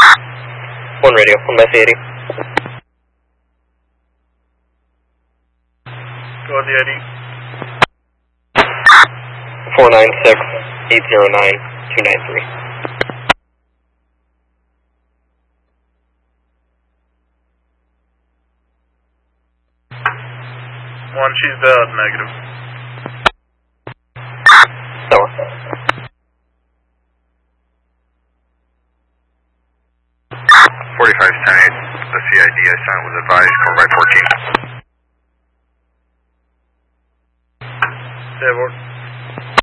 One radio, 1 by C80. Go with the ID. 496-809-293. One, she's dead, negative. Tower. 4510-8, the CID I sent was advised, 4 by 14. Stay aboard.